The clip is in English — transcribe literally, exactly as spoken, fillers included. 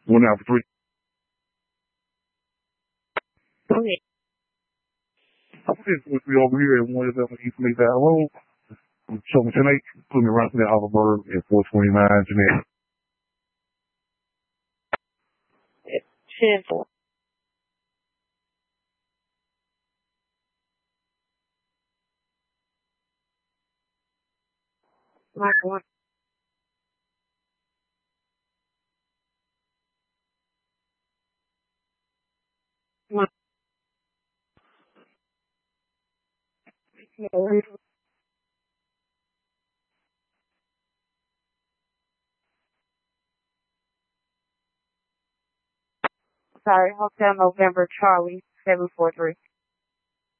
One out for three. Okay. This would be over here at one eleven East Mayville Road. Show me tonight. Put me around to that Oliver at four twenty-nine Jeanette. ten four. Mark one. Mark. Sorry, Hotel November Charlie seven four three.